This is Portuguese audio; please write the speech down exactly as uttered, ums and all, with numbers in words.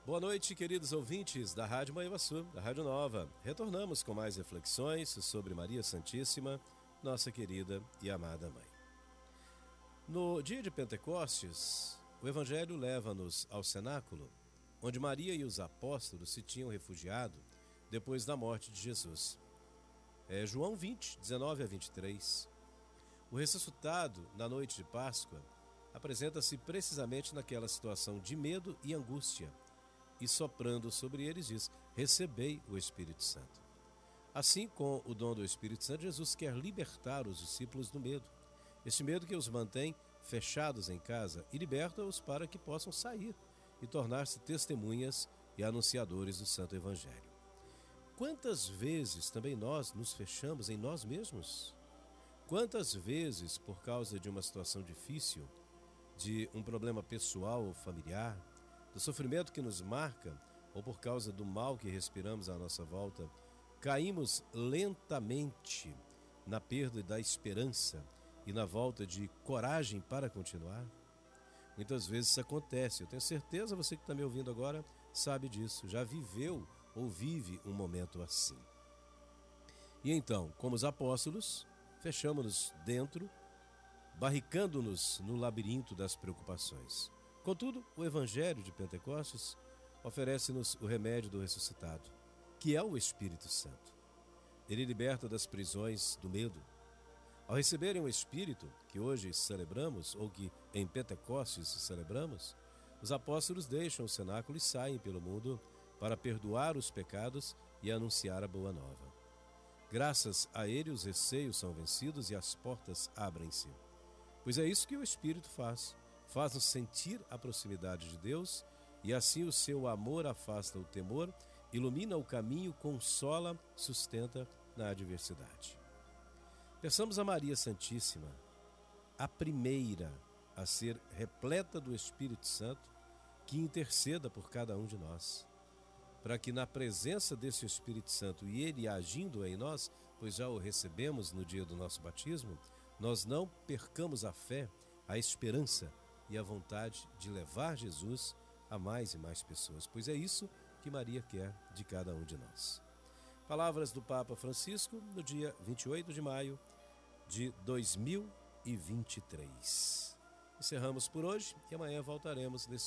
Boa noite, queridos ouvintes da Rádio Manhuaçu, da Rádio Nova. Retornamos com mais reflexões sobre Maria Santíssima, nossa querida e amada Mãe. No dia de Pentecostes, o Evangelho leva-nos ao cenáculo, onde Maria e os apóstolos se tinham refugiado depois da morte de Jesus. É João vinte, dezenove a vinte e três. O ressuscitado, na noite de Páscoa, apresenta-se precisamente naquela situação de medo e angústia, e soprando sobre eles diz: recebei o Espírito Santo. Assim, com o dom do Espírito Santo, Jesus quer libertar os discípulos do medo. Este medo que os mantém fechados em casa e liberta-os para que possam sair e tornar-se testemunhas e anunciadores do Santo Evangelho. Quantas vezes também nós nos fechamos em nós mesmos? Quantas vezes, por causa de uma situação difícil, de um problema pessoal ou familiar, do sofrimento que nos marca, ou por causa do mal que respiramos à nossa volta, caímos lentamente na perda da esperança e na volta de coragem para continuar? Muitas vezes isso acontece. Eu tenho certeza, você que está me ouvindo agora sabe disso, já viveu ou vive um momento assim. E então, como os apóstolos, fechamos-nos dentro, barricando-nos no labirinto das preocupações. Contudo, o Evangelho de Pentecostes oferece-nos o remédio do ressuscitado, que é o Espírito Santo. Ele liberta das prisões do medo. Ao receberem o Espírito, que hoje celebramos, ou que em Pentecostes celebramos, os apóstolos deixam o cenáculo e saem pelo mundo para perdoar os pecados e anunciar a boa nova. Graças a ele, os receios são vencidos e as portas abrem-se. Pois é isso que o Espírito faz. Faz-nos sentir a proximidade de Deus e assim o seu amor afasta o temor, ilumina o caminho, consola, sustenta na adversidade. Peçamos a Maria Santíssima, a primeira a ser repleta do Espírito Santo, que interceda por cada um de nós, para que na presença desse Espírito Santo e ele agindo em nós, pois já o recebemos no dia do nosso batismo, nós não percamos a fé, a esperança e a vontade de levar Jesus a mais e mais pessoas, pois é isso que Maria quer de cada um de nós. Palavras do Papa Francisco no dia vinte e oito de maio de dois mil e vinte e três. Encerramos por hoje e amanhã voltaremos nesse